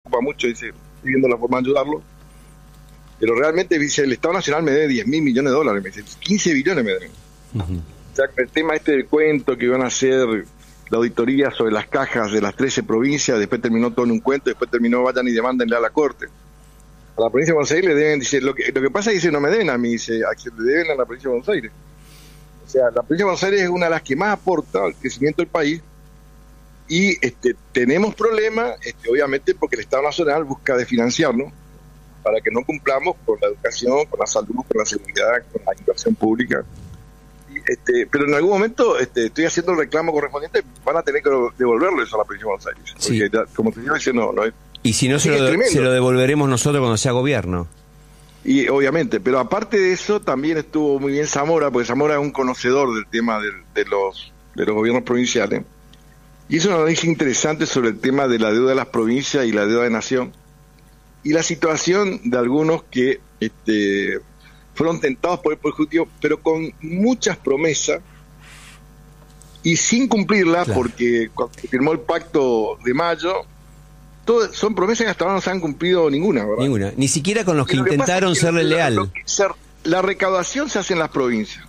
preocupa mucho, dice, estoy viendo la forma de ayudarlo, pero realmente dice, el Estado Nacional me debe 10.000 millones de dólares, me dice, 15 billones me deben. O sea, el tema del cuento que iban a hacer la auditoría sobre las cajas de las 13 provincias, después terminó todo en un cuento, después terminó vayan y demándenle a la Corte. A la provincia de Buenos Aires le deben, dice, lo que pasa es que dice, no me deben a mí, dice, le deben a la provincia de Buenos Aires. O sea, la provincia de Buenos Aires es una de las que más aporta al crecimiento del país y tenemos problemas, obviamente, porque el Estado Nacional busca desfinanciarnos para que no cumplamos con la educación, con la salud, con la seguridad, con la inversión pública. Pero en algún momento estoy haciendo el reclamo correspondiente, van a tener que devolverlo eso a la provincia de Buenos Aires. Sí. Porque ya, como te digo, dice, no es. Y si no, se lo devolveremos nosotros cuando sea gobierno. Y obviamente, pero aparte de eso, también estuvo muy bien Zamora, porque Zamora es un conocedor del tema de los gobiernos provinciales. Y hizo un análisis interesante sobre el tema de la deuda de las provincias y la deuda de nación. Y la situación de algunos que fueron tentados por el Poder Ejecutivo, pero con muchas promesas y sin cumplirlas, claro. Porque cuando se firmó el pacto de mayo, son promesas que hasta ahora no se han cumplido ninguna, ¿verdad? Ninguna, ni siquiera con los que intentaron serle leal. La recaudación se hace en las provincias.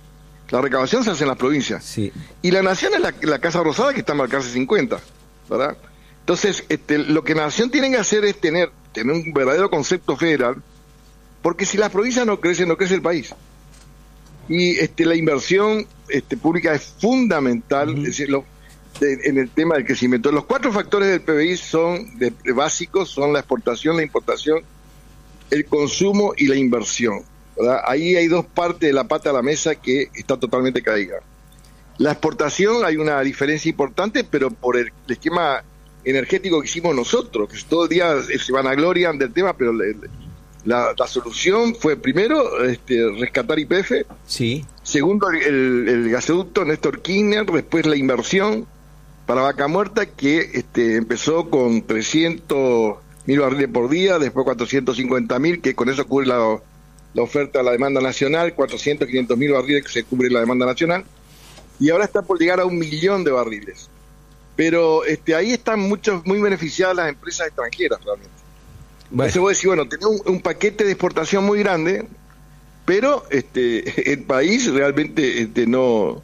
Sí. Y la nación es la Casa Rosada, que está en marcarse 50, ¿verdad? Entonces, lo que la nación tiene que hacer es tener un verdadero concepto federal, porque si las provincias no crecen, no crece el país. Y la inversión pública es fundamental, es decir, en el tema del crecimiento. Los 4 factores del PBI son básicos, son la exportación, la importación, el consumo y la inversión, ¿verdad? Ahí hay 2 partes de la pata de la mesa que está totalmente caída. La exportación hay una diferencia importante, pero por el esquema energético que hicimos nosotros, que todo el día se vanaglorian del tema, pero la solución fue primero rescatar YPF, sí. Segundo el gasoducto Néstor Kirchner, después la inversión para Vaca Muerta, que empezó con 300.000 barriles por día, después 450.000, que con eso cubre la oferta de la demanda nacional, 500.000 barriles que se cubre la demanda nacional, y ahora está por llegar a 1 millón de barriles. Pero ahí están muy beneficiadas las empresas extranjeras realmente. Bueno. Entonces vos decís, bueno, tenés un paquete de exportación muy grande, pero el país realmente no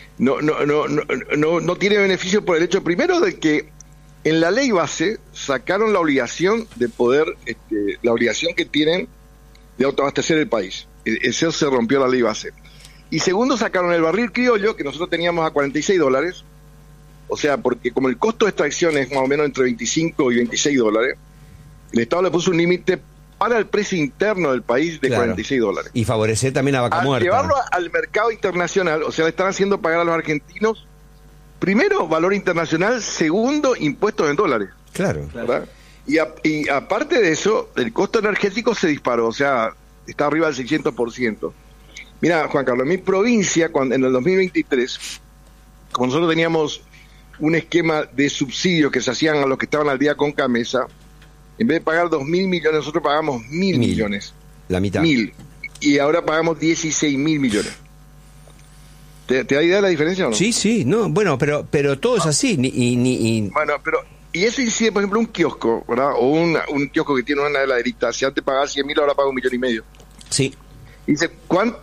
tiene beneficio por el hecho primero de que en la ley base sacaron la obligación de poder, la obligación que tienen de autoabastecer el país. Eso se rompió la ley base. Y segundo, sacaron el barril criollo, que nosotros teníamos a $46, o sea, porque como el costo de extracción es más o menos entre 25 y $26, el Estado le puso un límite para el precio interno del país de $46. Y favorecer también a Vaca Muerta. Al llevarlo al mercado internacional, o sea, le están haciendo pagar a los argentinos, primero, valor internacional, segundo, impuestos en dólares. Claro. ¿Verdad? Y aparte de eso, el costo energético se disparó, o sea, está arriba del 600%. Mira, Juan Carlos, en mi provincia, en el 2023, como nosotros teníamos un esquema de subsidios que se hacían a los que estaban al día con Camesa, en vez de pagar 2.000 millones, nosotros pagamos 1.000 millones. La mitad. 1.000. Y ahora pagamos 16.000 millones. ¿Te da idea de la diferencia o no? Sí, no, bueno, pero todo es así. Bueno, pero, y eso incide, por ejemplo, un kiosco, ¿verdad? O un kiosco que tiene una heladerita. Si antes pagaba 100.000, ahora paga 1,5 millones. Sí. Y dice,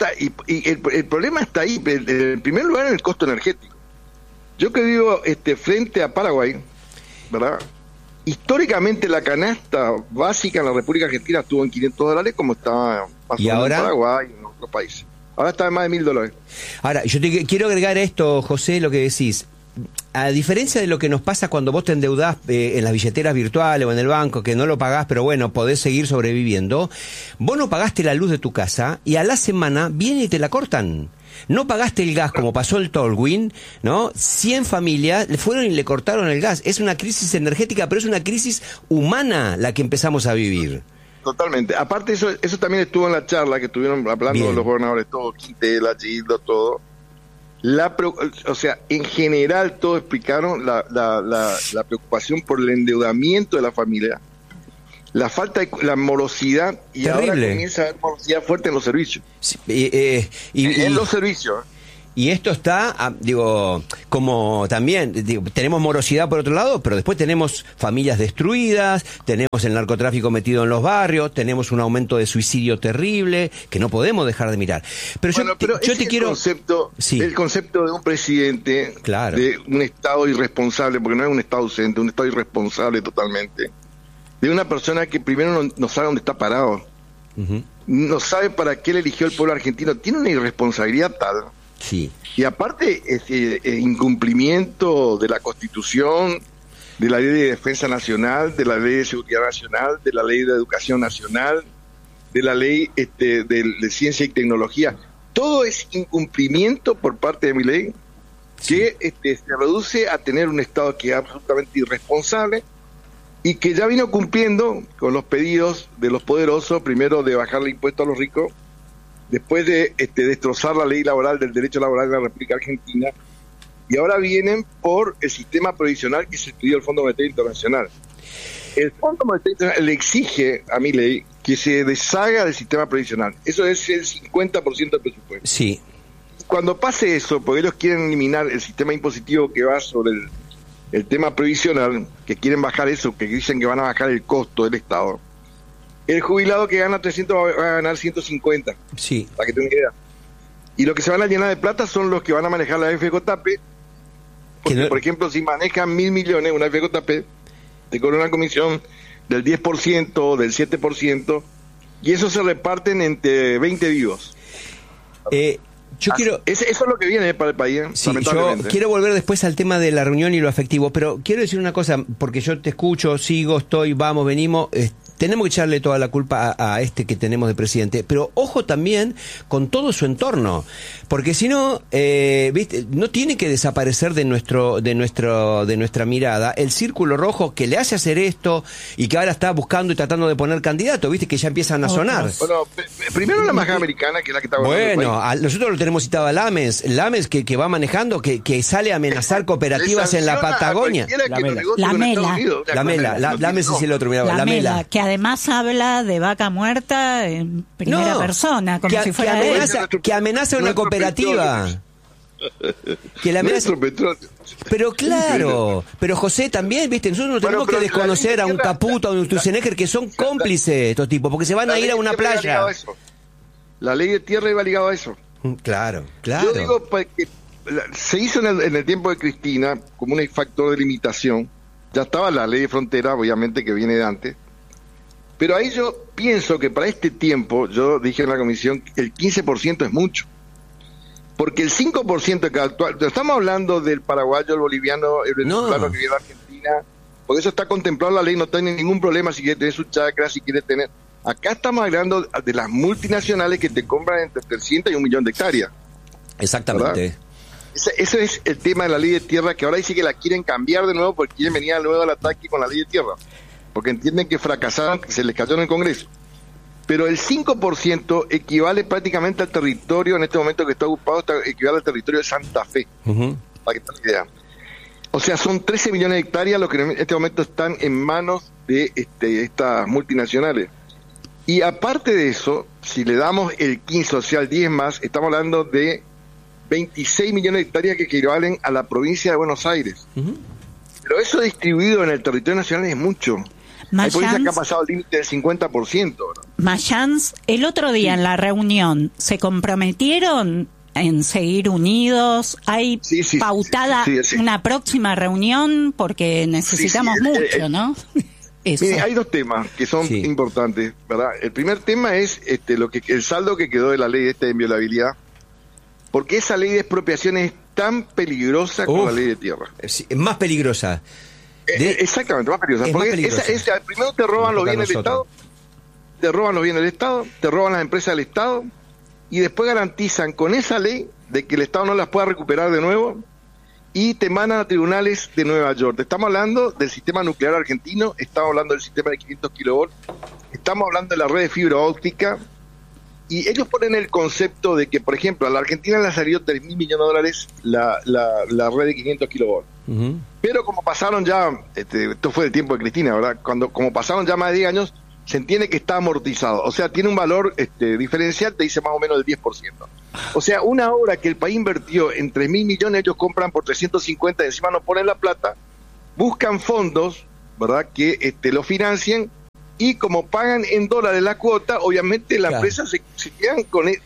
el problema está ahí, en primer lugar, en el costo energético. Yo que vivo frente a Paraguay, ¿verdad? Históricamente la canasta básica en la República Argentina estuvo en $500, como estaba más o menos en Paraguay y en otros países. Ahora está en más de $1.000. Ahora, yo quiero agregar a esto, José, lo que decís. A diferencia de lo que nos pasa cuando vos te endeudás en las billeteras virtuales o en el banco, que no lo pagás, pero bueno, podés seguir sobreviviendo, vos no pagaste la luz de tu casa y a la semana vienen y te la cortan. No pagaste el gas como pasó el Tolwyn, ¿no? 100 familias fueron y le cortaron el gas. Es una crisis energética, pero es una crisis humana la que empezamos a vivir. Totalmente. Aparte eso también estuvo en la charla que estuvieron hablando los gobernadores, todo, Quintela, Gildo, todo. O sea, en general todos explicaron la preocupación por el endeudamiento de la familia, la falta de la morosidad, y terrible. Ahora comienza a haber morosidad fuerte en los servicios. Sí, en los servicios. Y esto está, como también, tenemos morosidad por otro lado, pero después tenemos familias destruidas, tenemos el narcotráfico metido en los barrios, tenemos un aumento de suicidio terrible, que no podemos dejar de mirar. Pero yo te quiero... El concepto de un presidente, claro, de un Estado irresponsable, porque no es un Estado ausente, un Estado irresponsable totalmente, de una persona que primero no sabe dónde está parado, no sabe para qué le eligió el pueblo argentino, tiene una irresponsabilidad tal. Sí. Y aparte, incumplimiento de la Constitución, de la Ley de Defensa Nacional, de la Ley de Seguridad Nacional, de la Ley de Educación Nacional, de la Ley de Ciencia y Tecnología. Todo es incumplimiento por parte de Milei, que se reduce a tener un Estado que es absolutamente irresponsable y que ya vino cumpliendo con los pedidos de los poderosos, primero de bajarle impuestos a los ricos, después de destrozar la ley laboral del derecho laboral de la República Argentina, y ahora vienen por el sistema provisional que se pidió el Fondo Monetario Internacional. El Fondo Monetario Internacional le exige a Milei que se deshaga del sistema provisional. Eso es el 50% del presupuesto. Sí. Cuando pase eso, porque ellos quieren eliminar el sistema impositivo que va sobre el tema previsional, que quieren bajar eso, que dicen que van a bajar el costo del Estado, el jubilado que gana 300 va a ganar 150. Sí. Para que tengan idea. Y los que se van a llenar de plata son los que van a manejar la FJP. Porque, por ejemplo, si manejan 1.000 millones una FJP, te cobran una comisión del 10%, del 7%, y eso se reparten entre 20 vivos. Eso es lo que viene para el país. Sí, yo quiero volver después al tema de la reunión y lo afectivo, pero quiero decir una cosa, porque yo te escucho, sigo, estoy, vamos, venimos... Tenemos que echarle toda la culpa a este que tenemos de presidente, pero ojo también con todo su entorno, porque si no, ¿viste? No tiene que desaparecer de nuestra mirada el círculo rojo que le hace hacer esto y que ahora está buscando y tratando de poner candidatos, viste que ya empiezan a sonar. Bueno, primero la embajada americana, que es la que está bueno, nosotros lo tenemos citado a Lames que va manejando, que sale a amenazar cooperativas en la Patagonia. La Mela, Lames es el otro, mirá, la Mela. Que además habla de vaca muerta en primera persona, como si fuera que amenaza a una cooperativa. Que la amenaza... Pero claro, pero José también, viste, nosotros no tenemos que desconocer a un Caputo, a un Sturzenegger, que son cómplices estos tipos, porque se van a ir a una playa. La ley de tierra iba ligado a eso. Claro. Yo digo que se hizo en el tiempo de Cristina como un factor de limitación. Ya estaba la ley de frontera, obviamente, que viene de antes. Pero ahí yo pienso que para este tiempo, yo dije en la comisión, el 15% es mucho. Porque el 5% que actual, estamos hablando del paraguayo, el boliviano, el venezolano que viene a Argentina, porque eso está contemplado en la ley, no tiene ningún problema si quiere tener su chacra, si quiere tener... Acá estamos hablando de las multinacionales que te compran entre 300 y 1 millón de hectáreas. Exactamente. Ese es el tema de la ley de tierra, que ahora dice que la quieren cambiar de nuevo porque quieren venir luego al ataque con la ley de tierra. Porque entienden que fracasaron, que se les cayó en el Congreso. Pero el 5% equivale prácticamente al territorio, en este momento que está ocupado, equivale al territorio de Santa Fe. Para que tengan idea. O sea, son 13 millones de hectáreas los que en este momento están en manos de estas multinacionales. Y aparte de eso, si le damos el 15, o sea, el 10 más, estamos hablando de 26 millones de hectáreas que equivalen a la provincia de Buenos Aires. Pero eso distribuido en el territorio nacional es mucho. Hay provincias que ha pasado el límite del 50%. Mayans, el otro día en la reunión, ¿se comprometieron en seguir unidos? ¿Hay pautada una próxima reunión? Porque necesitamos mucho, ¿no? Mire, hay dos temas que son importantes, ¿verdad? El primer tema es el saldo que quedó de la ley de inviolabilidad, porque esa ley de expropiación es tan peligrosa como la ley de tierra. Es más peligrosa. Exactamente, más peligrosa. Porque primero te roban los bienes del Estado, te roban las empresas del Estado, y después garantizan con esa ley de que el Estado no las pueda recuperar de nuevo, y te mandan a tribunales de Nueva York. Estamos hablando del sistema nuclear argentino, estamos hablando del sistema de 500 kilovolts, estamos hablando de la red de fibra óptica, y ellos ponen el concepto de que, por ejemplo, a la Argentina le salió 3.000 millones de dólares la red de 500 kilovolts. Pero como pasaron ya, esto fue del tiempo de Cristina, ¿verdad? Como pasaron ya más de 10 años, se entiende que está amortizado, o sea, tiene un valor diferencial, te dice más o menos del 10%. O sea, una obra que el país invirtió en 3.000 millones, ellos compran por 350, y encima no ponen la plata, buscan fondos, ¿verdad?, que lo financien, y como pagan en dólares la cuota, obviamente la empresa se quedan con el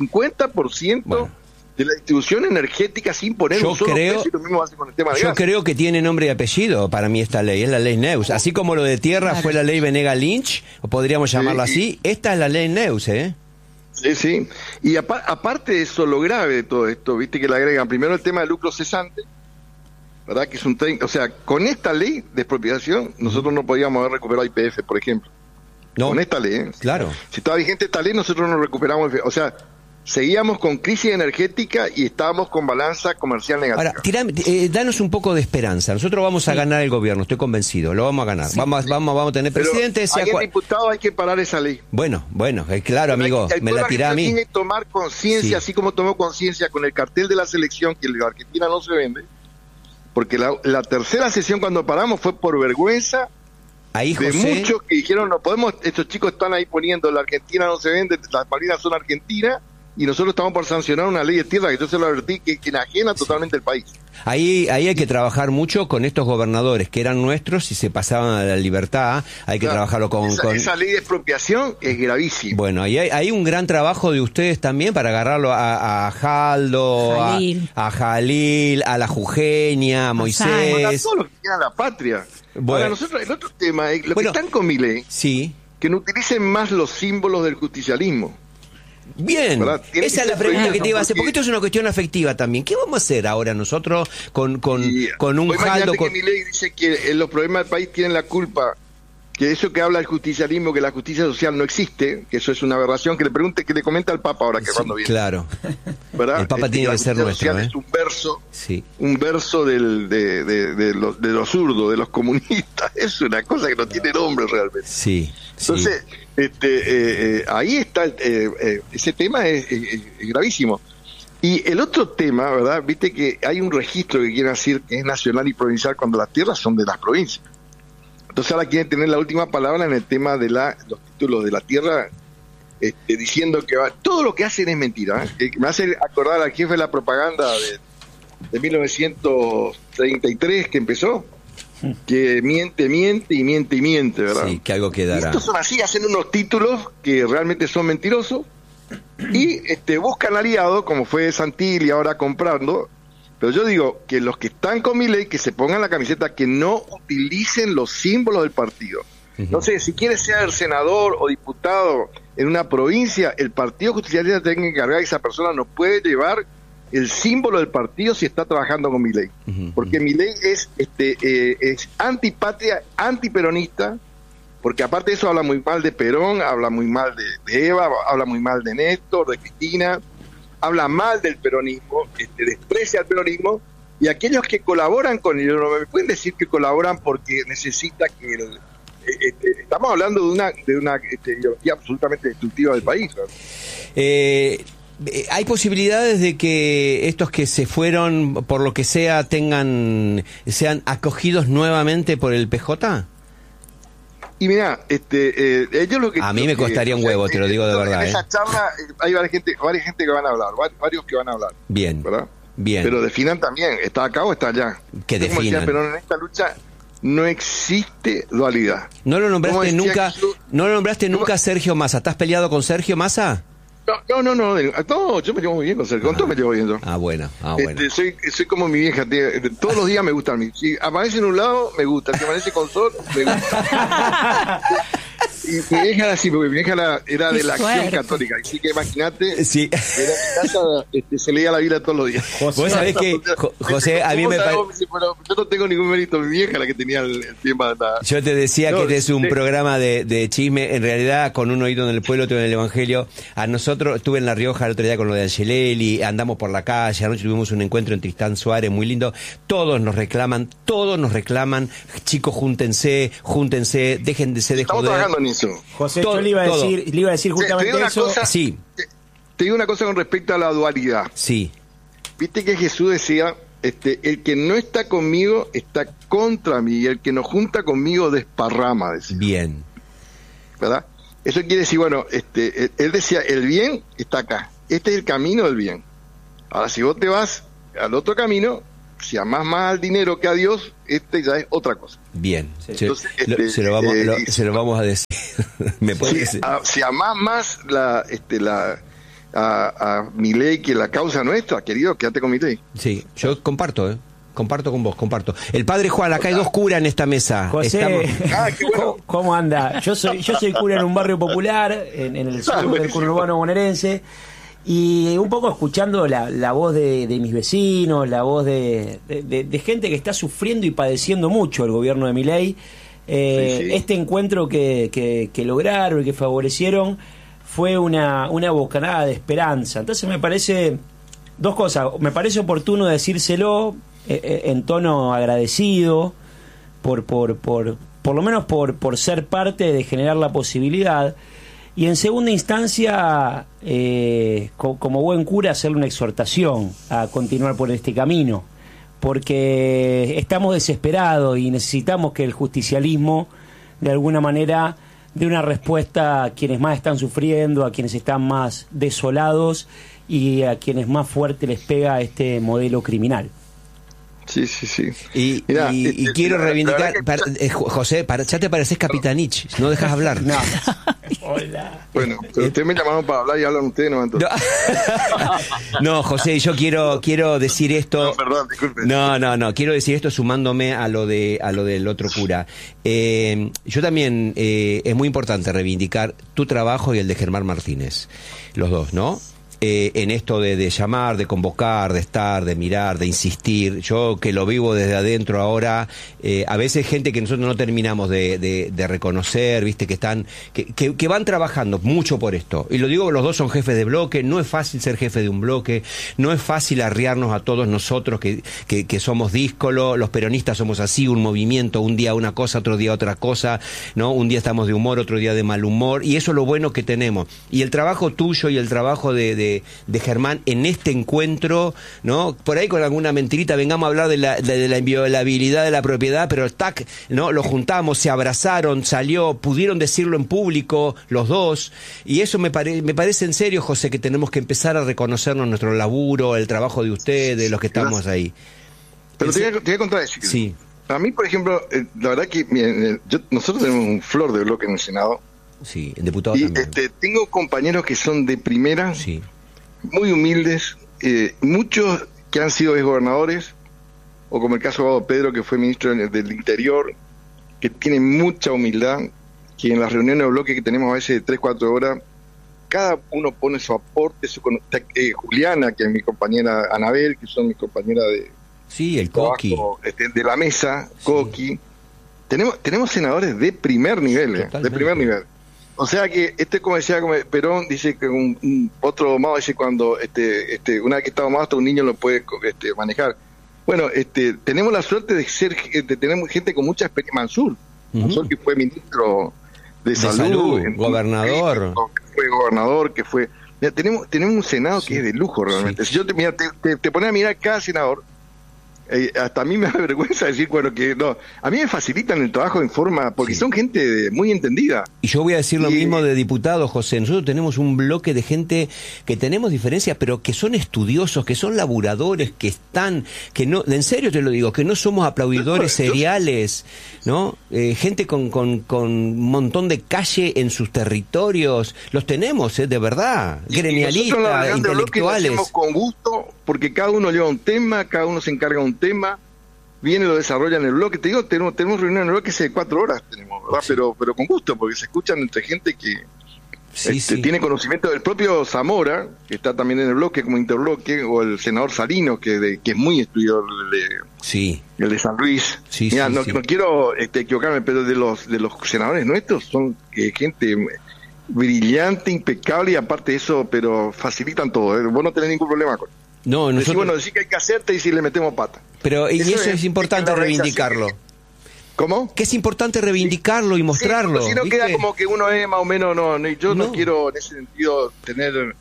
50% de la distribución energética sin poner un solo precio, y lo mismo hace con el tema de gas. Yo creo que tiene nombre y apellido para mí esta ley, es la ley Neus. Así como lo de tierra fue la ley Venegas-Lynch, o podríamos llamarlo así, esta es la ley Neus, ¿eh? Sí. Y aparte de eso, lo grave de todo esto, viste que le agregan primero el tema de lucro cesante, ¿verdad? Que es o sea, con esta ley de expropiación, nosotros no podíamos haber recuperado IPF, por ejemplo. No. Con esta ley, ¿eh? Claro. Si estaba vigente esta ley, nosotros no recuperamos, o sea, seguíamos con crisis energética y estábamos con balanza comercial negativa. Ahora, danos un poco de esperanza. Nosotros vamos a ganar el gobierno, estoy convencido, lo vamos a ganar. Sí. Vamos a tener presidente. Pero diputado, hay que parar esa ley. Bueno, claro, amigo, me la tirá a mí. Tiene que tomar conciencia, así como tomó conciencia con el cartel de la selección, que la Argentina no se vende, porque la tercera sesión cuando paramos fue por vergüenza. Ahí, José, de muchos que dijeron, no podemos, estos chicos están ahí poniendo, la Argentina no se vende, las Malvinas son argentinas, y nosotros estamos por sancionar una ley de tierra que yo se lo advertí, que enajena totalmente el país. Ahí hay que trabajar mucho con estos gobernadores que eran nuestros y se pasaban a la libertad. Hay que trabajarlo con esa ley de expropiación es gravísima. Bueno, ahí hay un gran trabajo de ustedes también para agarrarlo a Jaldo, a Jalil, a la Jujeña, a Moisés. A todos los que quieran la patria. Bueno. Ahora, nosotros, el otro tema es, que están con Milei, que no utilicen más los símbolos del justicialismo. Bien, esa es la pregunta que te iba a hacer, porque esto es una cuestión afectiva también. ¿Qué vamos a hacer ahora nosotros con un Jaldo? Que Milei dice que los problemas del país tienen la culpa, que eso que habla el justicialismo, que la justicia social no existe, que eso es una aberración, que le comenta al Papa ahora que cuando viene. Claro. ¿Verdad? El Papa tiene que ser nuestro. Es un verso de los zurdos, de los comunistas. Es una cosa que no tiene nombre realmente. Sí. Entonces, ahí está, ese tema es gravísimo. Y el otro tema, ¿verdad? Viste que hay un registro que quieren decir que es nacional y provincial cuando las tierras son de las provincias. Entonces ahora quieren tener la última palabra en el tema de los títulos de la tierra, diciendo que todo lo que hacen es mentira. Me hace acordar al jefe de la propaganda de 1933 que empezó, que miente, ¿verdad? Sí, que algo quedará. Y estos son así, hacen unos títulos que realmente son mentirosos y buscan aliados, como fue Santilli ahora comprando. Pero yo digo que los que están con Milei, que se pongan la camiseta, que no utilicen los símbolos del partido. Entonces, si quiere ser senador o diputado en una provincia, el Partido Justicialista tiene que encargar que esa persona no puede llevar el símbolo del partido si está trabajando con Milei. Porque Milei es antipatria, antiperonista, porque aparte de eso habla muy mal de Perón, habla muy mal de Eva, habla muy mal de Néstor, de Cristina, habla mal del peronismo, desprecia al peronismo, y aquellos que colaboran con ellos no me pueden decir que colaboran porque necesita que estamos hablando de una ideología absolutamente destructiva del país, ¿no? ¿Hay posibilidades de que estos que se fueron, por lo que sea, sean acogidos nuevamente por el PJ? Y mira, ellos lo que... A mí me costaría un huevo, te lo digo de verdad. En esa charla hay varias gente que van a hablar, varios que van a hablar. Bien, ¿verdad? Bien. Pero definan también, ¿está acá o está allá? Que definan. Pero en esta lucha no existe dualidad. ¿No lo nombraste nunca a Sergio Massa? ¿Estás peleado con Sergio Massa? No, yo me llevo muy bien con Sergio, con todo me llevo bien yo. Bueno. Soy como mi vieja, todos los días me gusta a mí. Si amanece en un lado, me gusta. Si amanece con sol, me gusta. Y mi vieja era así, porque mi vieja era de la Acción Católica, así que imagínate, era en casa, se leía la Biblia todos los días. Vos sabés que, José, a mí me parece... Yo no tengo ningún mérito, mi vieja la que tenía el tema. Yo te decía que este es un programa de chisme, en realidad, con un oído en el pueblo, otro en el Evangelio. A nosotros, estuve en La Rioja el otro día con lo de Angelelli, andamos por la calle, anoche tuvimos un encuentro en Tristán Suárez, muy lindo. Todos nos reclaman, chicos, júntense, dejen de ser de joder. Estamos trabajando en eso. José, yo le iba a decir justamente eso. Te digo una cosa con respecto a la dualidad. Sí. Viste que Jesús decía, el que no está conmigo está contra mí, y el que no junta conmigo desparrama, decía. Bien. ¿verdad? Eso quiere decir, bueno, él decía, el bien está acá, este es el camino del bien. Ahora, si vos te vas al otro camino, si amás más al dinero que a Dios, ya es otra cosa. Bien, entonces, se lo vamos a decir. ¿Me puede decir? Si amás más a Milei que la causa nuestra, querido, quédate con Milei. Sí, yo comparto, Comparto con vos, comparto. El padre Juan, acá hay dos curas en esta mesa. José, qué bueno. ¿Cómo anda? Yo soy cura en un barrio popular, en el sur del conurbano bonaerense, y un poco escuchando la voz de mis vecinos, la voz de gente que está sufriendo y padeciendo mucho el gobierno de Milei. Sí. Este encuentro que lograron y que favorecieron fue una bocanada de esperanza. Entonces me parece dos cosas. Me parece oportuno decírselo en tono agradecido por lo menos por ser parte de generar la posibilidad, y en segunda instancia como buen cura hacerle una exhortación a continuar por este camino, porque estamos desesperados y necesitamos que el justicialismo de alguna manera dé una respuesta a quienes más están sufriendo, a quienes están más desolados y a quienes más fuerte les pega este modelo criminal. Sí, sí, sí. Y quiero reivindicar, José, ya te pareces Capitanich, no dejas hablar. No. Hola. Bueno, pero ustedes me llamaron para hablar y hablan ustedes, ¿no? Entonces. No, José, yo quiero decir esto. No, perdón, disculpe. No, quiero decir esto sumándome a lo del otro cura. Yo también, es muy importante reivindicar tu trabajo y el de Germán Martínez, los dos, ¿no? En esto de llamar, de convocar, de estar, de mirar, de insistir. Yo que lo vivo desde adentro ahora, a veces gente que nosotros no terminamos de reconocer, viste, que van trabajando mucho por esto. Y lo digo, los dos son jefes de bloque, no es fácil ser jefe de un bloque, no es fácil arriarnos a todos nosotros que somos díscolos, los peronistas somos así, un movimiento, un día una cosa, otro día otra cosa, ¿no? Un día estamos de humor, otro día de mal humor, y eso es lo bueno que tenemos. Y el trabajo tuyo y el trabajo de Germán en este encuentro, ¿no? Por ahí con alguna mentirita vengamos a hablar de la inviolabilidad de la propiedad, pero ¿no? Lo juntamos, se abrazaron, pudieron decirlo en público los dos, y eso me parece en serio, José, que tenemos que empezar a reconocernos nuestro laburo, el trabajo de ustedes, los que estamos ahí. Pero te voy a contar eso. Sí. A mí, por ejemplo, la verdad que nosotros tenemos un flor de bloque en el Senado. Sí, el diputado y también. Tengo compañeros que son de primera, sí, muy humildes, muchos que han sido exgobernadores, o como el caso de Abado Pedro, que fue ministro del Interior, que tienen mucha humildad, que en las reuniones de bloque que tenemos a veces de 3-4 horas, cada uno pone su aporte, Juliana, que es mi compañera, Anabel, que son mis compañeras de... Sí, el Coqui. De la mesa, sí. Coqui. Tenemos senadores de primer nivel, de primer nivel. O sea que, como decía Perón, dice que otro domado dice cuando una vez que está domado hasta un niño lo puede manejar. Bueno, tenemos la suerte de tener gente con mucha experiencia. Mansur, que fue ministro de salud, gobernador. Que fue gobernador, que fue... Mira, tenemos un Senado que es de lujo realmente. Sí. Si yo te pones a mirar cada senador, hasta a mí me da vergüenza decir, bueno, que no, a mí me facilitan el trabajo en forma, porque son gente muy entendida. Y yo voy a decir lo mismo de diputados, José. Nosotros tenemos un bloque de gente que tenemos diferencias, pero que son estudiosos, que son laburadores, que no, en serio te lo digo, que no somos aplaudidores seriales, ¿no? Gente con un montón de calle en sus territorios, los tenemos, de verdad, gremialistas, intelectuales. Lo hacemos con gusto, porque cada uno lleva un tema, cada uno se encarga de un tema, viene y lo desarrolla en el bloque. Te digo, tenemos reuniones en el bloque hace 4 horas, tenemos, ¿verdad? Sí. Pero con gusto, porque se escuchan entre gente que tiene conocimiento del propio Zamora, que está también en el bloque como interbloque, o el senador Salinas, que es muy estudiador el de San Luis. Sí, mira, no quiero equivocarme, pero de los senadores nuestros son gente brillante, impecable, y aparte de eso, pero facilitan todo, vos no tenés ningún problema con eso. No, nosotros... decir que hay que hacerte y si le metemos pata. Pero y eso es importante reivindicarlo. ¿Cómo? Que es importante reivindicarlo y mostrarlo. Si no queda como que uno es más o menos, no quiero en ese sentido tener,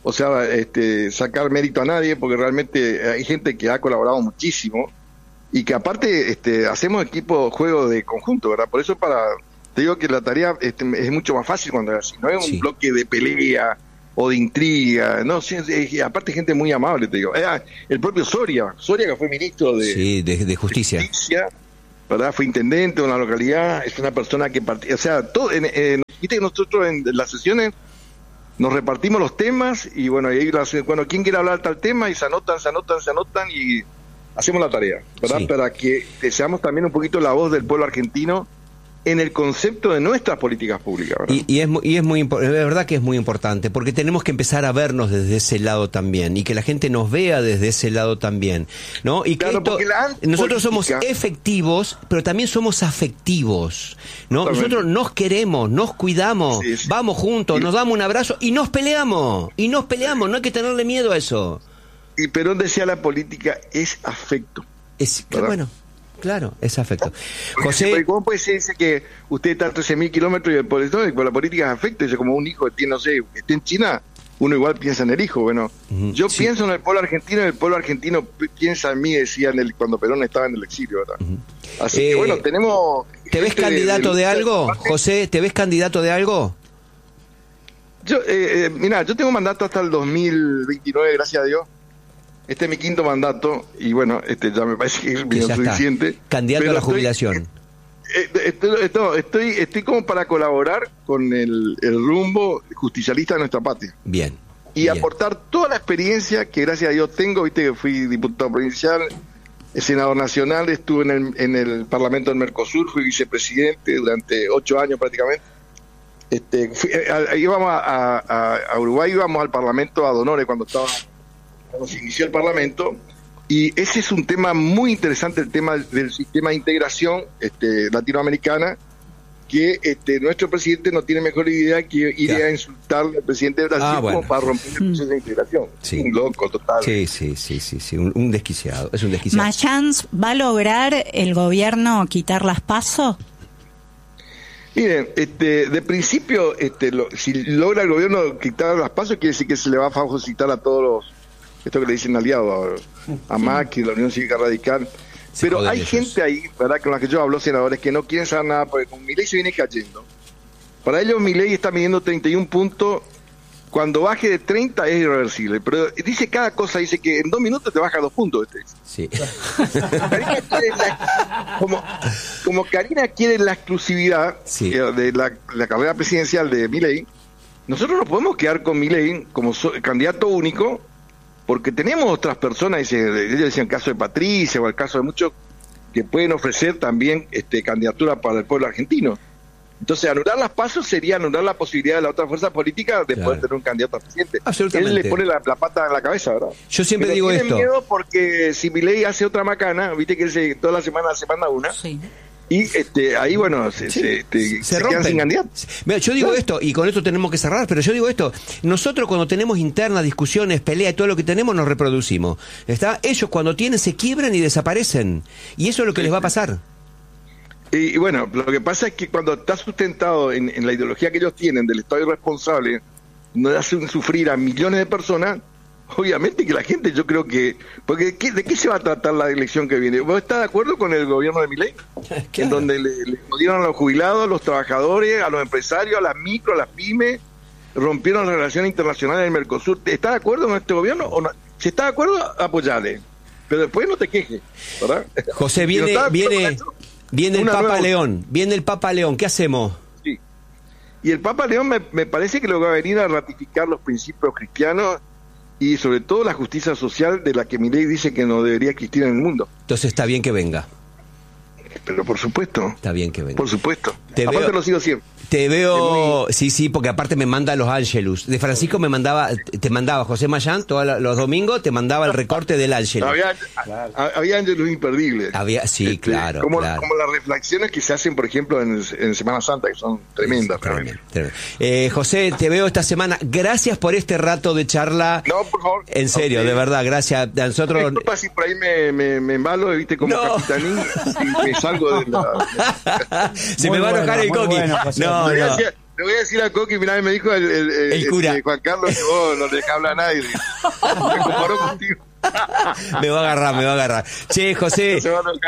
sacar mérito a nadie, porque realmente hay gente que ha colaborado muchísimo y que aparte hacemos juego de conjunto, ¿verdad? Por eso para te digo que la tarea es mucho más fácil cuando es así, no es un bloque de pelea o de intriga, no, aparte gente muy amable, te digo. El propio Soria que fue ministro de Justicia, ¿verdad? Fue intendente de una localidad, es una persona que o sea, todo, viste que nosotros en las sesiones nos repartimos los temas y bueno, ¿quién quiere hablar tal tema? Y se anotan y hacemos la tarea, ¿verdad? Sí. Para que seamos también un poquito la voz del pueblo argentino en el concepto de nuestras políticas públicas, ¿verdad? Y es muy importante, de verdad que es muy importante, porque tenemos que empezar a vernos desde ese lado también, y que la gente nos vea desde ese lado también, ¿no? Y que nosotros somos efectivos, pero también somos afectivos, ¿no? Nosotros nos queremos, nos cuidamos, vamos juntos, nos damos un abrazo y nos peleamos, no hay que tenerle miedo a eso. Y Perón decía, la política es afecto. Bueno, claro, es afecto. Porque José, ¿cómo puede ser que usted está a 13.000 kilómetros y el pueblo, la política es afecto? Yo, como un hijo que tiene, no sé, esté en China, uno igual piensa en el hijo. Bueno, yo pienso en el pueblo argentino, y el pueblo argentino piensa en mí, decía cuando Perón estaba en el exilio, ¿verdad? Así que bueno, tenemos... ¿Te ves candidato de algo, José? ¿Te ves candidato de algo? Yo, mira, yo tengo mandato hasta el 2029, gracias a Dios. Este es mi 5º mandato y bueno, ya me parece que es suficiente. Candidato a la jubilación. Estoy como para colaborar con el rumbo justicialista de nuestra patria. Bien. Y aportar toda la experiencia que gracias a Dios tengo. Viste que fui diputado provincial, senador nacional, estuve en el Parlamento del Mercosur, fui vicepresidente durante 8 años prácticamente. Íbamos a Uruguay, íbamos al Parlamento ad honores cuando se inició el Parlamento, y ese es un tema muy interesante, el tema del sistema de integración latinoamericana, que nuestro presidente no tiene mejor idea que ir a insultarle al presidente de Brasil como para romper el proceso de integración. Sí. Un loco total. Sí, un desquiciado, es un desquiciado. ¿Machanz va a lograr el gobierno quitar las PASO? Miren, de principio, si logra el gobierno quitar las PASO, quiere decir que se le va a fagocitar a todos los, esto que le dicen aliados, a Macri, la Unión Cívica Radical. Pero hay gente ahí, ¿verdad?, con la que yo hablo, senadores, que no quieren saber nada, porque con Milei se viene cayendo. Para ellos Milei está midiendo 31 puntos, cuando baje de 30 es irreversible. Pero dice cada cosa, dice que en 2 minutos te baja 2 puntos. Sí. Karina quiere como Karina quiere la exclusividad de la carrera presidencial de Milei, nosotros no podemos quedar con Milei como candidato único, porque tenemos otras personas, ellos decían el caso de Patricia o el caso de muchos que pueden ofrecer también candidatura para el pueblo argentino. Entonces, anular las pasos sería anular la posibilidad de la otra fuerza política de poder tener un candidato a presidente. Absolutamente. Él le pone la pata en la cabeza, ¿verdad? Yo siempre digo esto. Tiene miedo porque si Milei hace otra macana, viste que él toda la semana se manda una. Sí. Y ahí, bueno, se quedan sin candidato. Mira, yo digo esto, y con esto tenemos que cerrar, pero yo digo esto: nosotros cuando tenemos internas, discusiones, peleas y todo lo que tenemos, nos reproducimos. Ellos cuando tienen se quiebran y desaparecen. Y eso es lo que les va a pasar. Y bueno, lo que pasa es que cuando está sustentado en la ideología que ellos tienen del Estado irresponsable, no hacen sufrir a millones de personas. Obviamente que la gente, yo creo que... Porque ¿de qué se va a tratar la elección que viene? ¿Vos estás de acuerdo con el gobierno de Milei? Claro. En donde le jodieron a los jubilados, a los trabajadores, a los empresarios, a las micro, a las pymes, rompieron las relaciones internacionales del Mercosur. ¿Estás de acuerdo con este gobierno o no? Si estás de acuerdo, apoyale. Pero después no te quejes, ¿verdad? José, viene el Papa León. Viene el Papa León. ¿Qué hacemos? Sí. Y el Papa León me parece que lo va a venir a ratificar los principios cristianos y sobre todo la justicia social de la que Milei dice que no debería existir en el mundo. Entonces está bien que venga. Pero por supuesto. Está bien que venga. Por supuesto. Aparte lo sigo siempre. Te veo, sí, porque aparte me manda los Ángelus. De Francisco te mandaba José Mayán todos los domingos, te mandaba el recorte del Ángelus. Había Ángelus imperdibles. Sí, claro. Como las reflexiones que se hacen, por ejemplo, en Semana Santa, que son tremendas. Tremendo. José, te veo esta semana. Gracias por este rato de charla. No, por favor. En serio, de verdad, gracias. Nosotros... Disculpa si por ahí me embalo, viste, como capitanín, y me salgo de la... Se me va a enojar el Coqui. No. Le voy a decir a Coqui, mirá, me dijo el cura Juan Carlos que vos no le dejás hablar a nadie. Me comparó contigo. Me va a agarrar. Che, José,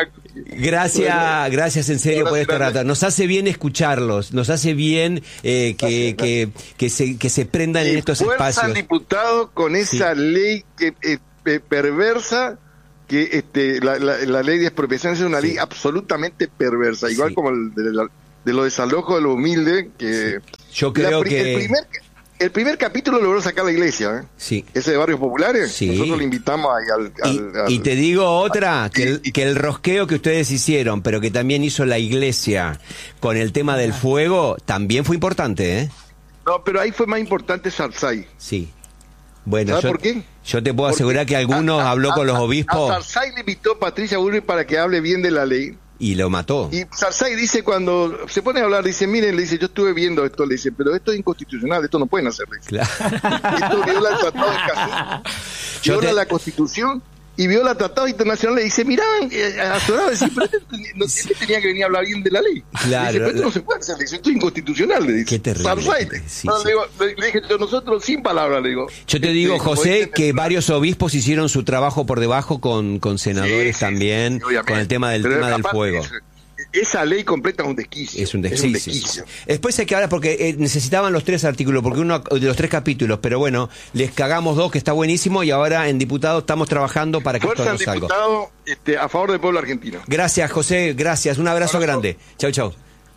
gracias en serio por este rato. Nos hace bien escucharlos, nos hace bien que se prendan en estos espacios. Al diputado con esa ley que perversa, que la ley de expropiación es una ley absolutamente perversa, igual como el de los desalojos de los humildes, que yo creo que el primer capítulo logró sacar la iglesia, Sí. Ese de Barrios Populares. Sí. Nosotros le invitamos ahí y te digo otra, que el rosqueo que ustedes hicieron, pero que también hizo la iglesia con el tema del fuego, también fue importante, ¿eh? No, pero ahí fue más importante Sarsay. Sí. Bueno, ¿Sabes por qué? Yo te puedo asegurar que algunos habló con los obispos. A Sarsay le invitó Patricia Bullrich para que hable bien de la ley. Y lo mató. Y Sarsay dice, cuando se pone a hablar, dice, miren, le dice, yo estuve viendo esto, le dice, pero esto es inconstitucional, esto no pueden hacer. Claro. Esto viola el Tratado de Escazú, viola la Constitución y viola tratados internacionales. Y dice, miraban azorado, decir, pero este tenía que venir a hablar bien de la ley. Claro. Dice, pero esto no se puede hacer, le dice, esto es inconstitucional, le dice. Qué terrible. Sarsay. Sí, no, sí. le dije, nosotros sin palabras, le digo. Yo te digo, José, que varios obispos hicieron su trabajo por debajo con senadores también, con el tema del fuego. Esa ley completa es un desquicio. Es un desquicio. Después hay que hablar, porque necesitaban los 3 artículos, porque uno de los 3 capítulos, pero bueno, les cagamos 2, que está buenísimo, y ahora en diputados estamos trabajando para que esto no salga. Diputado, a favor del pueblo argentino. Gracias, José, gracias. Un abrazo grande. Chau.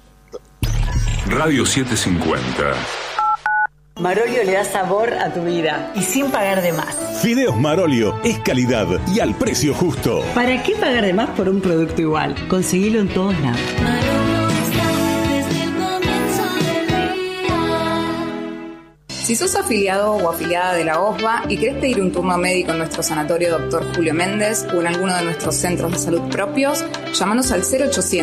Radio 750. Marolio le da sabor a tu vida y sin pagar de más. Fideos Marolio es calidad y al precio justo. ¿Para qué pagar de más por un producto igual? Conseguilo en todos lados. Si sos afiliado o afiliada de la OSBA y querés pedir un turno médico en nuestro sanatorio Dr. Julio Méndez o en alguno de nuestros centros de salud propios, llámanos al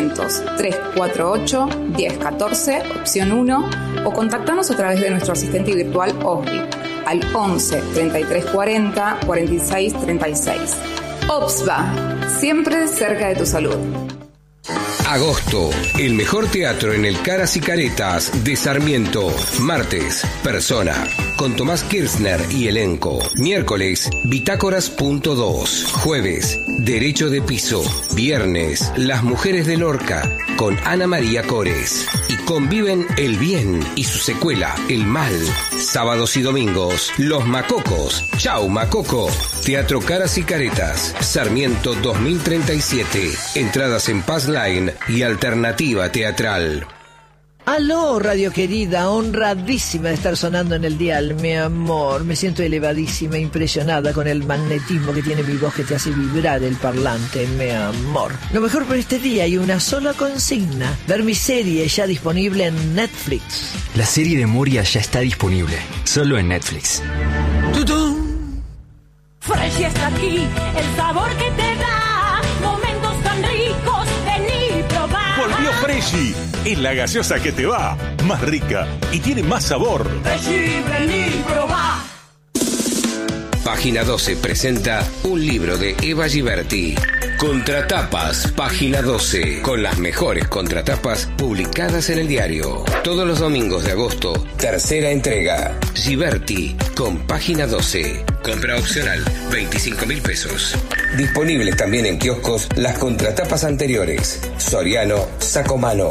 0800-348-1014, opción 1, o contactanos a través de nuestro asistente virtual OSBI al 11 33 40 46 36. OSBA, siempre cerca de tu salud. Agosto, el mejor teatro en el Caras y Caretas de Sarmiento. Martes, Persona, con Tomás Kirchner y elenco. Miércoles, Bitácoras.2. Jueves, Derecho de Piso. Viernes, Las Mujeres de Lorca, con Ana María Cores. Y conviven el bien y su secuela, el mal. Sábados y domingos, Los Macocos. Chau, Macoco. Teatro Caras y Caretas, Sarmiento 2037. Entradas en Paz Line y Alternativa Teatral. Aló, radio querida, honradísima de estar sonando en el dial, mi amor. Me siento elevadísima, impresionada con el magnetismo que tiene mi voz, que te hace vibrar el parlante, mi amor. Lo mejor por este día hay una sola consigna: ver mi serie ya disponible en Netflix. La serie de Moria ya está disponible, solo en Netflix. ¡Tutún! Fresh está aquí, el sabor que te da momentos tan ricos, vení probar. Volvió Freshy, es la gaseosa que te va, más rica y tiene más sabor. Freshy, vení probar. Página 12 presenta un libro de Eva Giberti. Contratapas, Página 12, con las mejores contratapas publicadas en el diario. Todos los domingos de agosto, tercera entrega. Giberti, con Página 12. Compra opcional, 25.000 pesos. Disponibles también en kioscos las contratapas anteriores. Soriano, Sacomano.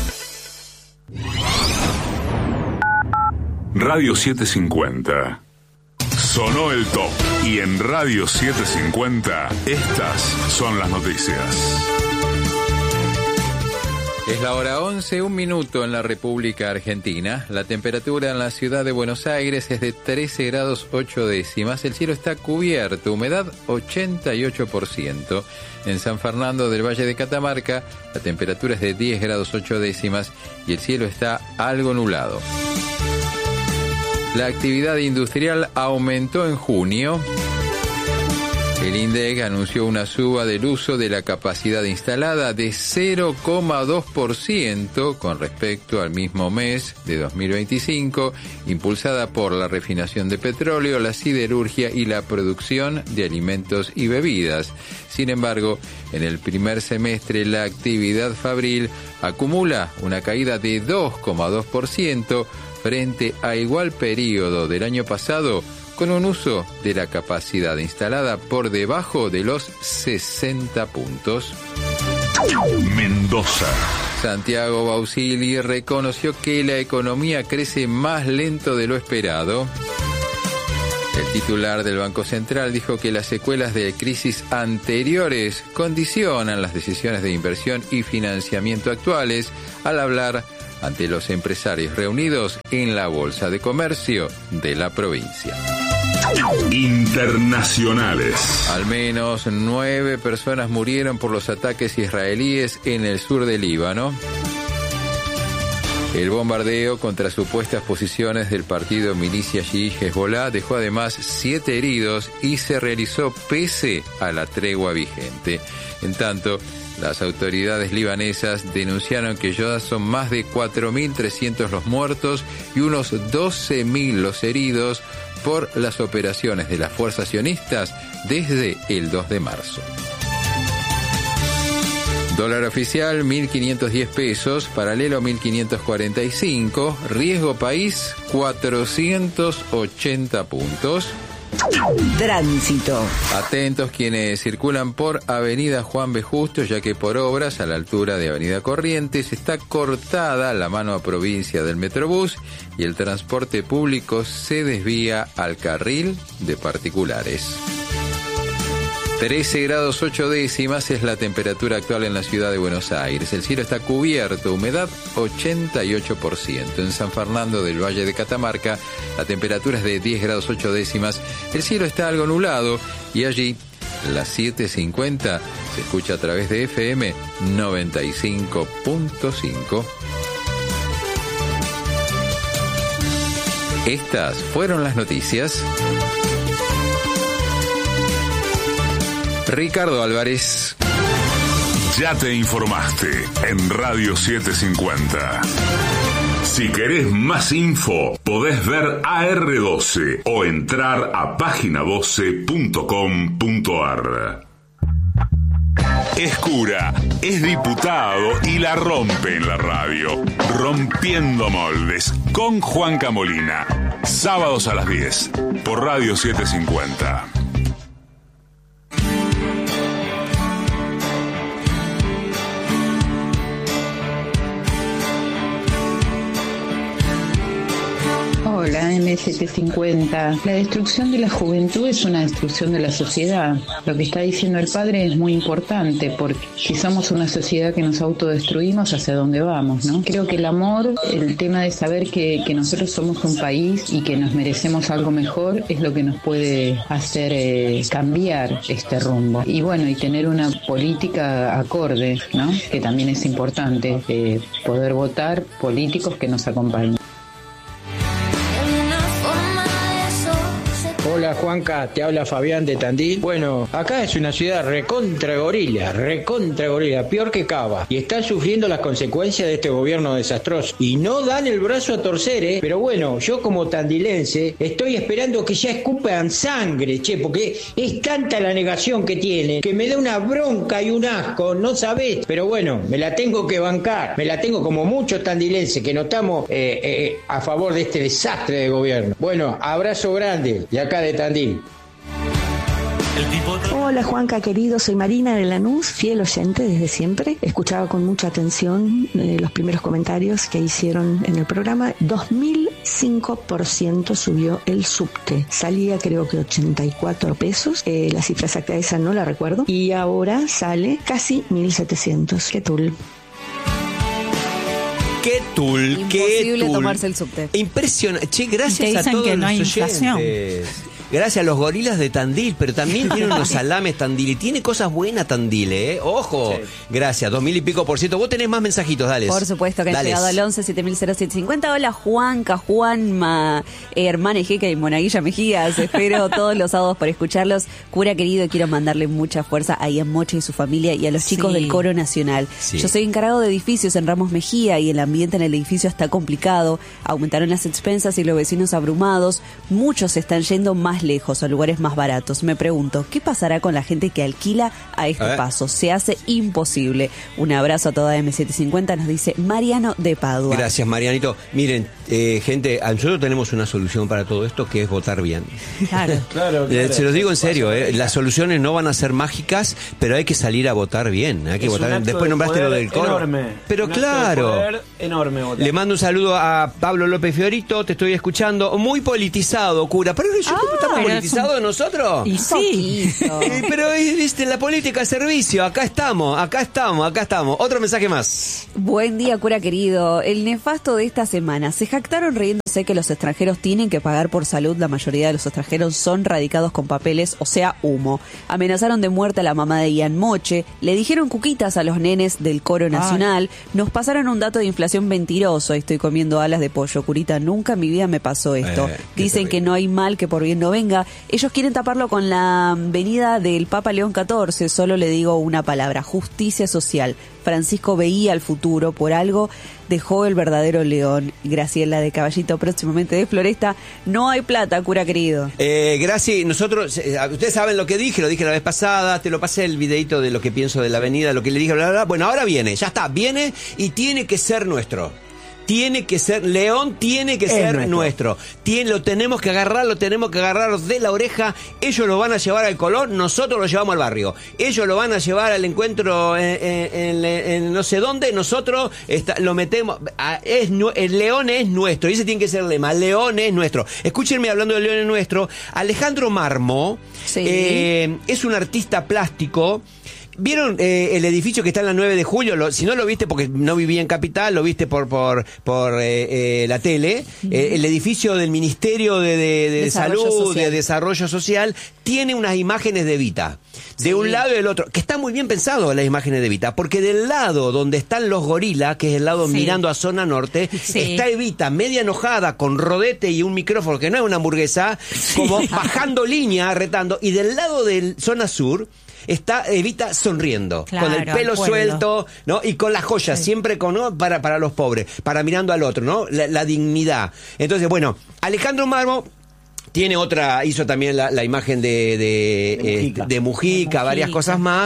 Radio 750. Sonó el top. Y en Radio 750, estas son las noticias. Es la hora 11, 1 minuto en la República Argentina. La temperatura en la ciudad de Buenos Aires es de 13 grados 8 décimas. El cielo está cubierto, humedad 88%. En San Fernando del Valle de Catamarca, la temperatura es de 10 grados 8 décimas y el cielo está algo nublado. La actividad industrial aumentó en junio. El INDEC anunció una suba del uso de la capacidad instalada de 0,2% con respecto al mismo mes de 2025, impulsada por la refinación de petróleo, la siderurgia y la producción de alimentos y bebidas. Sin embargo, en el primer semestre la actividad fabril acumula una caída de 2,2%, frente a igual periodo del año pasado, con un uso de la capacidad instalada por debajo de los 60 puntos. Mendoza. Santiago Bausili reconoció que la economía crece más lento de lo esperado. El titular del Banco Central dijo que las secuelas de crisis anteriores condicionan las decisiones de inversión y financiamiento actuales al hablar ante los empresarios reunidos en la Bolsa de Comercio de la provincia. Internacionales. Al menos 9 personas murieron por los ataques israelíes en el sur del Líbano. El bombardeo contra supuestas posiciones del partido milicia chií Hezbollah dejó además 7 heridos y se realizó pese a la tregua vigente. En tanto, las autoridades libanesas denunciaron que ya son más de 4.300 los muertos y unos 12.000 los heridos por las operaciones de las fuerzas sionistas desde el 2 de marzo. Dólar oficial 1.510 pesos, paralelo 1.545, riesgo país 480 puntos. Tránsito. Atentos quienes circulan por Avenida Juan B. Justo, ya que por obras a la altura de Avenida Corrientes está cortada la mano a provincia del Metrobús y el transporte público se desvía al carril de particulares. 13 grados 8 décimas es la temperatura actual en la ciudad de Buenos Aires. El cielo está cubierto, humedad 88%. En San Fernando del Valle de Catamarca, la temperatura es de 10 grados 8 décimas. El cielo está algo nublado y allí, las 7:50, se escucha a través de FM 95.5. Estas fueron las noticias. Ricardo Álvarez. Ya te informaste en Radio 750. Si querés más info, podés ver AR12 o entrar a página12.com.ar. Es cura, es diputado y la rompe en la radio. Rompiendo moldes con Juanca Molina. Sábados a las 10 por Radio 750. Hola, M750. La destrucción de la juventud es una destrucción de la sociedad. Lo que está diciendo el padre es muy importante, porque si somos una sociedad que nos autodestruimos, ¿hacia dónde vamos, no? Creo que el amor, el tema de saber que nosotros somos un país y que nos merecemos algo mejor, es lo que nos puede hacer cambiar este rumbo. Y bueno, y tener una política acorde, ¿no? Que también es importante, poder votar políticos que nos acompañen. Hola Juanca, te habla Fabián de Tandil. Bueno, acá es una ciudad recontra gorila, peor que Cava. Y están sufriendo las consecuencias de este gobierno desastroso. Y no dan el brazo a torcer, Pero bueno, yo como tandilense estoy esperando que ya escupan sangre, porque es tanta la negación que tienen, que me da una bronca y un asco, no sabés. Pero bueno, me la tengo que bancar. Me la tengo como muchos tandilenses que no estamos a favor de este desastre de gobierno. Bueno, abrazo grande de acá de Tandil. Hola Juanca querido, soy Marina de Lanús, fiel oyente desde siempre. Escuchaba con mucha atención los primeros comentarios que hicieron en el programa. 2005% subió el subte. Salía creo que 84 pesos. La cifra exacta esa no la recuerdo. Y ahora sale casi 1.700. ¡Qué tul! ¡Qué tul! Imposible ¡Qué tul! Tomarse el subte. Impresionante. Che, gracias a todos que no hay los inflación. oyentes. Gracias a los gorilas de Tandil, pero también tiene unos salames Tandil y tiene cosas buenas Tandil, ¡Ojo! Sí. Gracias, 2.000 y pico %. Vos tenés más mensajitos, dale. Por supuesto que han llegado al 11-700750. Hola Juanca, Juanma, hermana Ejeca y Monaguilla Mejías. Espero todos los sábados por escucharlos. Cura querido, quiero mandarle mucha fuerza a Ian Moche y su familia y a los chicos del Coro Nacional. Sí. Yo soy encargado de edificios en Ramos Mejía y el ambiente en el edificio está complicado. Aumentaron las expensas y los vecinos abrumados. Muchos se están yendo más lejos, a lugares más baratos. Me pregunto, ¿qué pasará con la gente que alquila a este paso? Se hace imposible. Un abrazo a toda M750, nos dice Mariano de Padua. Gracias, Marianito. Miren, Gente, nosotros tenemos una solución para todo esto, que es votar bien. Claro. Se los digo en serio, las soluciones no van a ser mágicas, pero hay que salir a votar bien. Hay que votar bien. Después nombraste lo del coro. Enorme. Pero claro. Enorme votar. Le mando un saludo a Pablo López Fiorito, te estoy escuchando. Muy politizado, cura. ¿Pero estamos politizados nosotros? Y sí. Pero viste, en la política servicio, acá estamos. Otro mensaje más. Buen día, cura querido. El nefasto de esta semana. Se jactaron riéndose que los extranjeros tienen que pagar por salud. La mayoría de los extranjeros son radicados con papeles, o sea, humo. Amenazaron de muerte a la mamá de Ian Moche. Le dijeron cuquitas a los nenes del coro nacional. Nos pasaron un dato de inflación mentiroso. Estoy comiendo alas de pollo, curita. Nunca en mi vida me pasó esto. Dicen que no hay mal que por bien no venga. Ellos quieren taparlo con la venida del Papa León XIV. Solo le digo una palabra: justicia social. Francisco veía el futuro, por algo dejó el verdadero León. Graciela de Caballito, próximamente de Floresta. No hay plata, cura querido. Gracias, nosotros, ustedes saben lo que dije, lo dije la vez pasada, te lo pasé el videito de lo que pienso de la avenida, lo que le dije, bla, bla, bla. Bueno, ahora viene, ya está, viene y tiene que ser nuestro. Tiene que ser, León tiene que ser nuestro. Lo tenemos que agarrar de la oreja. Ellos lo van a llevar al Colón, nosotros lo llevamos al barrio. Ellos lo van a llevar al encuentro en no sé dónde, nosotros lo metemos. El León es nuestro, y ese tiene que ser el lema: León es nuestro. Escúchenme hablando de León es nuestro. Alejandro Marmo es un artista plástico. ¿Vieron el edificio que está en la 9 de julio? Si no lo viste porque no vivía en Capital, lo viste por la tele. El edificio del Ministerio de Salud, social. De Desarrollo Social, tiene unas imágenes de Evita. De un lado y del otro. Que está muy bien pensado las imágenes de Evita, porque del lado donde están los gorilas, que es el lado mirando a zona norte, está Evita media enojada, con rodete y un micrófono, que no es una hamburguesa, como bajando línea, retando. Y del lado de zona sur está Evita sonriendo, con el pelo suelto, ¿no? Y con las joyas, siempre con, ¿no? para los pobres, para mirando al otro, ¿no? La dignidad. Entonces, bueno, Alejandro Marmo tiene otra, hizo también la imagen de Mujica, varias cosas más.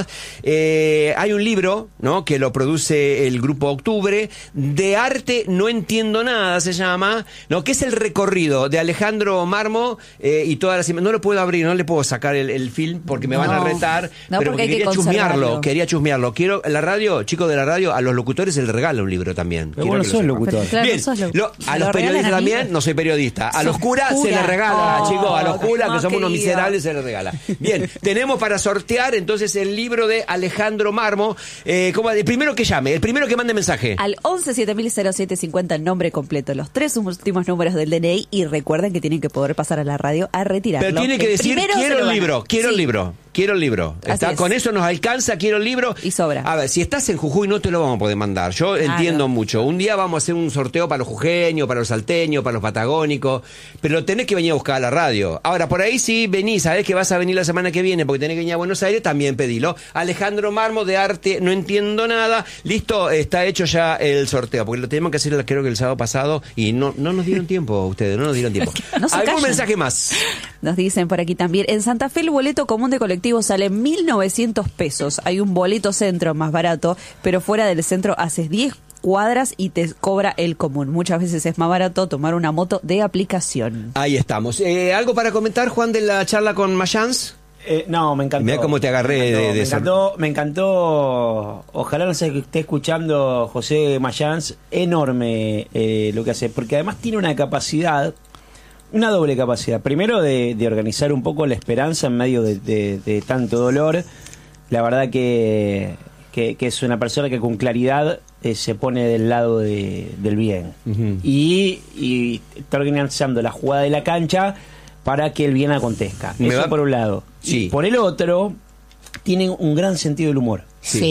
Hay un libro, ¿no?, que lo produce el Grupo Octubre, de arte no entiendo nada, se llama, ¿no?, que es el recorrido de Alejandro Marmo y todas las... No lo puedo abrir, no le puedo sacar el film porque me van a retar, pero porque quería chusmearlo. Quiero, la radio, chicos de la radio, a los locutores se les regala un libro también. Pero bueno, sos locutor. Bien, a los periodistas también, no soy periodista. A los curas se les regala. Chicos, a los curas, que somos unos miserables, se les regala. Bien, tenemos para sortear entonces el libro de Alejandro Marmo. El primero que llame, el primero que mande mensaje. Al 11-7000-0750, nombre completo, los 3 últimos números del DNI, y recuerden que tienen que poder pasar a la radio a retirarlo. Pero tiene que decir, quiero el libro. Quiero el libro. Con eso nos alcanza, quiero el libro. Y sobra. A ver, si estás en Jujuy no te lo vamos a poder mandar. Yo entiendo mucho. Un día vamos a hacer un sorteo para los jujeños, para los salteños, para los patagónicos, pero tenés que venir a buscar a la radio. Ahora, por ahí sí venís, sabés que vas a venir la semana que viene porque tenés que venir a Buenos Aires, también pedilo. Alejandro Marmo, de arte no entiendo nada. Listo, está hecho ya el sorteo, porque lo teníamos que hacer creo que el sábado pasado y no nos dieron tiempo ustedes, no nos dieron tiempo. ¿Algún mensaje más? Nos dicen por aquí también, en Santa Fe el boleto común de colectivo sale 1.900 pesos. Hay un boleto centro más barato, pero fuera del centro haces 10 cuadras y te cobra el común. Muchas veces es más barato tomar una moto de aplicación. Ahí estamos. ¿Algo para comentar, Juan, de la charla con Mayans? No, me encantó. Mirá cómo te agarré me encantó. Ojalá no sé que esté escuchando José Mayans. Enorme lo que hace, porque además tiene una capacidad, una doble capacidad. Primero de organizar un poco la esperanza en medio de tanto dolor. La verdad que es una persona que con claridad se pone del lado del bien. Uh-huh. Y está organizando la jugada de la cancha para que el bien acontezca. Eso por un lado. Sí. Y por el otro, tienen un gran sentido del humor.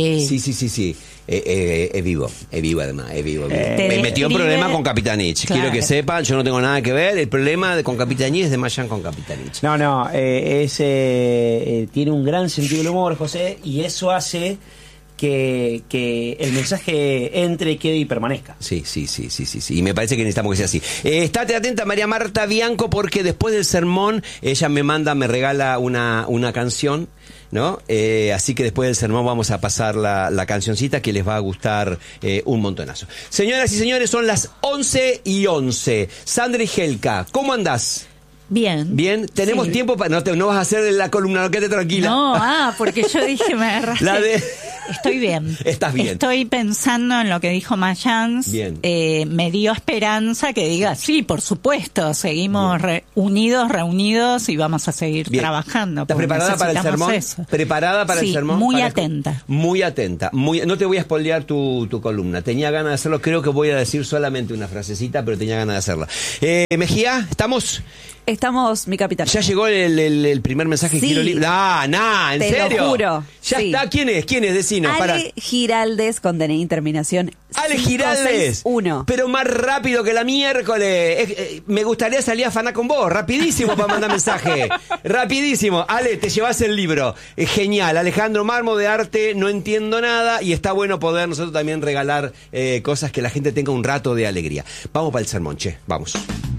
Sí. Es vivo además, es vivo. Me metió en problema con Capitanich. Claro. Quiero que sepan, yo no tengo nada que ver. El problema con Capitanich es de Mayans con Capitanich. Tiene un gran sentido del humor, José, y eso hace que el mensaje entre, quede y permanezca. Sí. Y me parece que necesitamos que sea así. Estate atenta, María Marta Bianco, porque después del sermón ella me regala una canción, ¿no? Así que después del sermón vamos a pasar la cancioncita que les va a gustar un montonazo. Señoras y señores, son las 11:11. Sandra y Helka, ¿cómo andás? Bien. Tenemos tiempo para... No vas a hacer la columna, no, quédate tranquila. No, porque yo dije, me agarraste. Estoy bien. Estás bien. Estoy pensando en lo que dijo Mayans. Bien. Me dio esperanza que diga, sí, por supuesto, seguimos reunidos y vamos a seguir trabajando. ¿Estás preparada para el sermón? ¿Preparada para el sermón? Muy atenta. Muy atenta. No te voy a spoilear tu columna. Tenía ganas de hacerlo. Creo que voy a decir solamente una frasecita, pero tenía ganas de hacerla. Mejía, ¿estamos? Estamos, mi capitán. ¿Ya llegó el primer mensaje? Sí. ¿En serio? Te lo juro. Ya está. ¿Quién es? Decinos. Ale Giraldes, con DNI terminación Ale Giraldes. 561. Pero más rápido que la miércoles. Me gustaría salir a afanar con vos. Rapidísimo para mandar mensaje. Rapidísimo. Ale, te llevas el libro. Genial. Alejandro Marmo, de arte no entiendo nada. Y está bueno poder nosotros también regalar cosas que la gente tenga un rato de alegría. Vamos para el sermón, che. Vamos.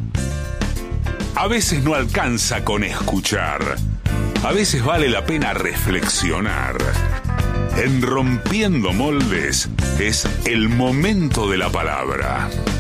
A veces no alcanza con escuchar. A veces vale la pena reflexionar. En Rompiendo Moldes es el momento de la palabra.